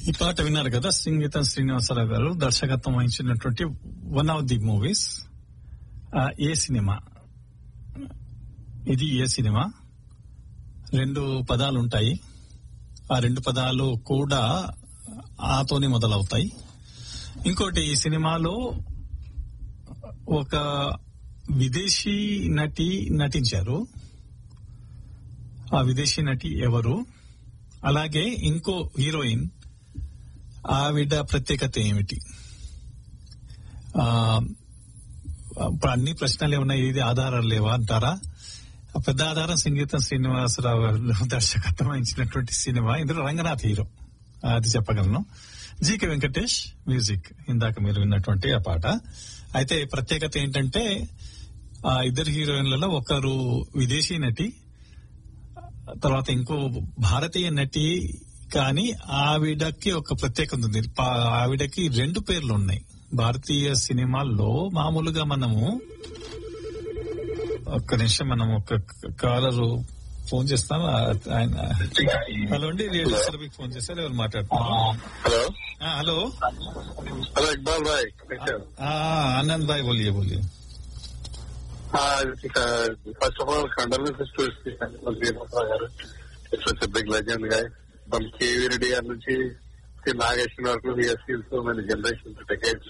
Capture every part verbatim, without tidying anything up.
ఈ పాట విన్నారు కదా, సంగీతం శ్రీనివాసరావు గారు దర్శకత్వం వహించినటువంటి one of the movies. A cinema ఇది? ఏ సినిమా? రెండు పదాలు ఉంటాయి. ఆ రెండు పదాలు కూడా ఆతోనే మొదలవుతాయి. ఇంకోటి, ఈ సినిమాలో ఒక విదేశీ నటి నటించారు. ఆ విదేశీ నటి ఎవరు? అలాగే ఇంకో హీరోయిన్, ఆవిడ ప్రత్యేకత ఏమిటి? ఇప్పుడు అన్ని ప్రశ్నలు ఏమన్నా, ఏది ఆధారాలు లేవా అంటారా? పెద్ద ఆధారం సంగీతం శ్రీనివాసరావు గారు దర్శకత్వం వహించినటువంటి సినిమా. ఇందులో రంగనాథ్ హీరో, అది చెప్పగలను. జీకే వెంకటేష్ మ్యూజిక్, ఇందాక మీరు విన్నటువంటి ఆ పాట. అయితే ప్రత్యేకత ఏంటంటే, ఆ ఇద్దరు హీరోయిన్లలో ఒకరు విదేశీ నటి, తర్వాత ఇంకో భారతీయ నటి. కానీ ఆవిడకి ఒక ప్రత్యేకత ఉంది. ఆవిడకి రెండు పేర్లు ఉన్నాయి. భారతీయ సినిమాల్లో మామూలుగా మనము, ఒక్క నిమిషం, మనం ఒక కాలరు ఫోన్ చేస్తాం. ఆయన హలో అండి, రేడియో సర్వీకి ఫోన్ చేస్తారు. ఎవరు మాట్లాడుతున్నారు? Hello hello hello Iqbal Bhai, Anand Bhai బోలియే బోలియే. First of all condolences to Srinivasarao గారు. It's big legend guy. From KV Reddy గారి నుంచి నాగేశ్వర వరకు he has scene so many generations, decades.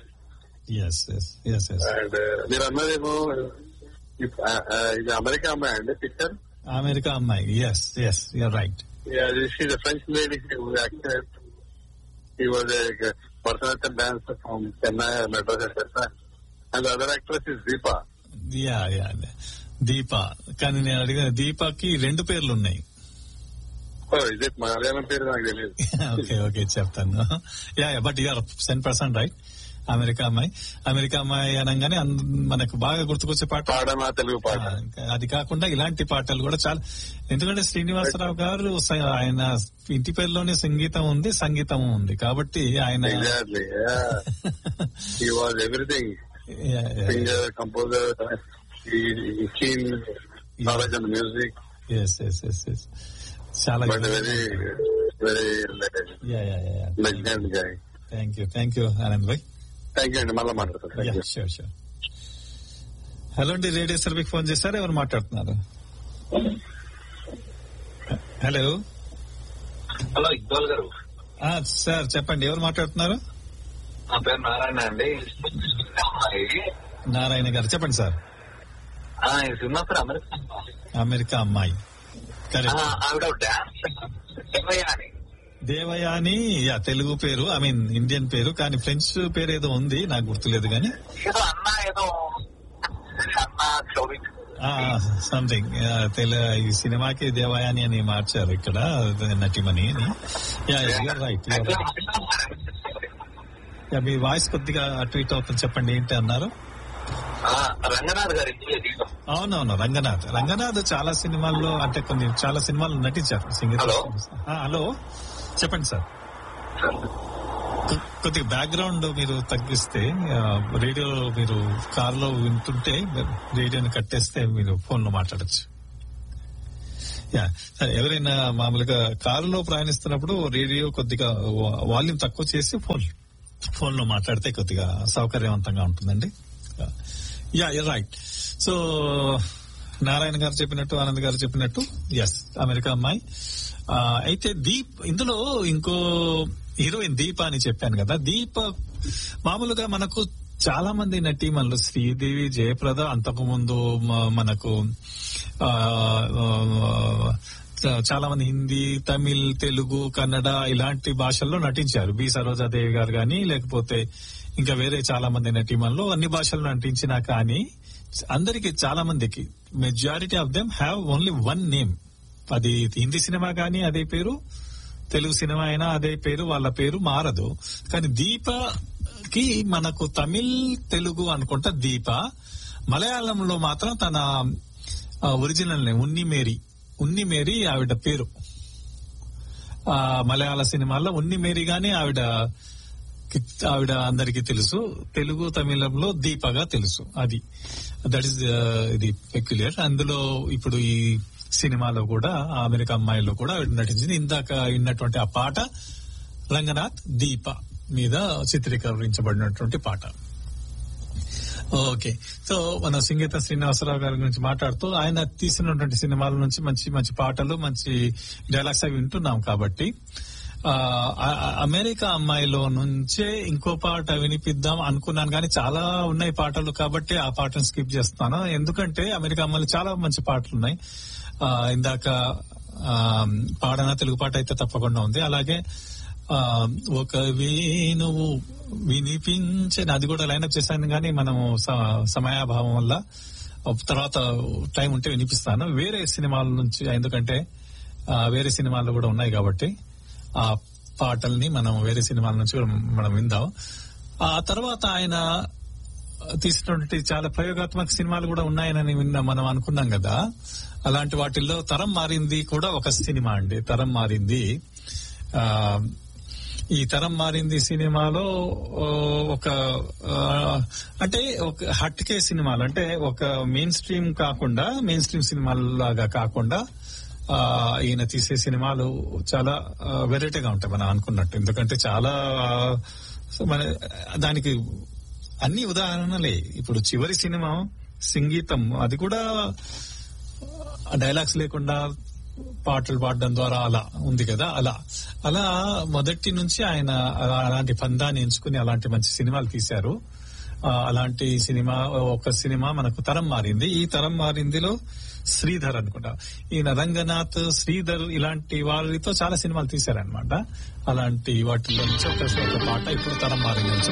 And మీరు అన్నదేమో ఇది అమెరికా అమ్మాయి అండి పిక్చర్? అమెరికా అమ్మాయి, yes yes you're right. She a French lady who acted. He was a Bharatanatyam dancer from Chennai, Madras. And other actress is Deepa. Yeah yeah దీప. కానీ నేను అడిగిన దీపాకి రెండు పేర్లు ఉన్నాయి. ఇదే మలయాళం పేరు నాకు తెలియదు. ఓకే ఓకే చెప్తాను. Yeah yeah but you're ten percent right. America అమ్మాయి. అమెరికా అమ్మాయి అనగానే మనకు బాగా గుర్తుకొచ్చే పాట తెలుగు పాట. అది కాకుండా ఇలాంటి పాటలు కూడా చాలా, ఎందుకంటే శ్రీనివాసరావు గారు ఆయన ఇంటి పేరులోనే సంగీతం ఉంది, సంగీతం ఉంది కాబట్టి ఆయన everything, singer, composer, knowledge and music. Yes yes yes yes చాలా very very legend guy. Thank you thank you Anand Bhai. Thank you అండి, మళ్ళీ మాట్లాడతాను. Sure sure. హలో అండి, రేడియో సర్వీకి ఫోన్ చేశారు. ఎవరు మాట్లాడుతున్నారు? హలో హలో ఇక్బాల్ గారు. సార్ చెప్పండి, ఎవరు మాట్లాడుతున్నారు? నా పేరు నారాయణ అండి. నారాయణ గారు చెప్పండి సార్. సినిమా పేరు అమెరికా అమెరికా అమ్మాయి. ఆవిడ డాన్స్ దేవయాని. దేవయాని, యా తెలుగు పేరు, ఐ మీన్ ఇండియన్ పేరు, కానీ ఫ్రెంచ్ పేరు ఏదో ఉంది, నాకు గుర్తులేదు. కానీ అన్న ఏదో సంథింగ్ తెలు ఈ సినిమాకి దేవయాని అని మార్చారు ఇక్కడ, నటిమని అని. Yeah you're right. Me voice కొద్దిగా అటు ఇటు అవుతుంది, చెప్పండి ఏంటి అన్నారు? రంగనాథ్ గారి. అవునవును, రంగనాథ్. రంగనాథ్ చాలా సినిమాల్లో, అంటే కొన్ని చాలా సినిమాల్లో నటించారు. సంగీతం. హలో చెప్పండి సార్. కొద్దిగా బ్యాక్గ్రౌండ్ మీరు తగ్గిస్తే, రేడియో మీరు కారులో వింటుంటే రేడియోని కట్టేస్తే మీరు ఫోన్ లో మాట్లాడచ్చు. యా సరే, ఎవరైనా మామూలుగా కారులో ప్రయాణిస్తున్నప్పుడు రేడియో కొద్దిగా వాల్యూమ్ తక్కువ చేసి ఫోన్ ఫోన్ లో మాట్లాడితే కొద్దిగా సౌకర్యవంతంగా ఉంటుందండి. Yeah you right. So Narayana గారు చెప్పినట్టు, ఆనంద్ గారు చెప్పినట్టు, ఎస్ అమెరికా అమ్మాయి. అయితే దీప్, ఇందులో ఇంకో హీరోయిన్ దీప అని చెప్పాను కదా. దీప మామూలుగా మనకు చాలా మంది నటీమణులు, శ్రీదేవి, జయప్రద, అంతకు ముందు మనకు చాలా మంది హిందీ, తమిళ్, తెలుగు, కన్నడ ఇలాంటి భాషల్లో నటించారు. బి సరోజాదేవి గారు కానీ, లేకపోతే ఇంకా వేరే చాలా మంది నటీమణులు అన్ని భాషల్లో నటించినా కానీ అందరికి, చాలా మందికి, majority of them have only one name. అది హిందీ సినిమా కానీ అదే పేరు, తెలుగు సినిమా అయినా అదే పేరు, వాళ్ళ పేరు మారదు. కానీ దీపకి మనకు తమిళ్, తెలుగు అనుకుంటా దీప. మలయాళంలో మాత్రం తన ఒరిజినల్ నేమ్ ఉన్ని మేరీ. ఉన్ని మేరీ ఆవిడ పేరు. ఆ మలయాళ సినిమాల్లో ఉన్ని మేరీ గానీ ఆవిడ ఆవిడ అందరికీ తెలుసు. తెలుగు, తమిళంలో దీపగా తెలుసు. అది దట్ ఈస్ ఇది పెక్యులియర్. అందులో ఇప్పుడు ఈ సినిమాలో కూడా, అమెరికా అమ్మాయిలో కూడా ఆవిడ నటించింది. ఇందాక విన్నటువంటి ఆ పాట రంగనాథ్ దీప మీద చిత్రీకరించబడినటువంటి పాట. ఓకే, సో మన సంగీత శ్రీనివాసరావు గారి గురించి మాట్లాడుతూ ఆయన తీసినటువంటి సినిమాల నుంచి మంచి మంచి పాటలు, మంచి డైలాగ్స్ అవి వింటున్నాం కాబట్టి అమెరికా అమ్మాయిలో నుంచే ఇంకో పాట వినిపిద్దాం అనుకున్నాను, కానీ చాలా ఉన్నాయి పాటలు కాబట్టి ఆ పాటను స్కిప్ చేస్తాను. ఎందుకంటే అమెరికా అమ్మాయిలు చాలా మంచి పాటలు ఉన్నాయి. ఇందాక పాడన తెలుగు పాట అయితే తప్పకుండా ఉంది. అలాగే ఒక వేణువు వినిపించని అది కూడా లైన్అప్ చేశాను, కానీ మనము సమయాభావం వల్ల తర్వాత టైం ఉంటే వినిపిస్తాను వేరే సినిమాల నుంచి, ఎందుకంటే వేరే సినిమాలు కూడా ఉన్నాయి కాబట్టి ఆ పాటల్ని మనం వేరే సినిమాల నుంచి మనం విందాం. ఆ తర్వాత ఆయన తీసినటువంటి చాలా ప్రయోగాత్మక సినిమాలు కూడా ఉన్నాయని విన్నా మనం అనుకున్నాం కదా. అలాంటి వాటిల్లో తరం మారింది కూడా ఒక సినిమా అండి. తరం మారింది, ఆ ఈ తరం మారింది సినిమాలో ఒక అంటే ఒక హట్కే సినిమాలు, అంటే ఒక మెయిన్ స్ట్రీమ్ కాకుండా మెయిన్ స్ట్రీమ్ సినిమాలాగా కాకుండా ఆ ఈయన తీసే సినిమాలు చాలా వెరైటీగా ఉంటాయి మనం అనుకున్నట్టు. ఎందుకంటే చాలా మన దానికి అన్ని ఉదాహరణలే. ఇప్పుడు చివరి సినిమా సంగీతం, అది కూడా డైలాగ్స్ లేకుండా పాటలు పాడడం ద్వారా అలా ఉంది కదా. అలా అలా మొదటి నుంచి ఆయన అలాంటి పందాన్ని ఎంచుకుని అలాంటి మంచి సినిమాలు తీశారు. అలాంటి సినిమా ఒక సినిమా మనకు తరం మారింది. ఈ తరం మారిందిలో శ్రీధర్ అనుకుంటా, ఈయన రంగనాథ్, శ్రీధర్ ఇలాంటి వాళ్ళతో చాలా సినిమాలు తీశారనమాట. అలాంటి వాటిలో నుంచి ఒక పాట ఇప్పుడు తరం మారింది నుంచి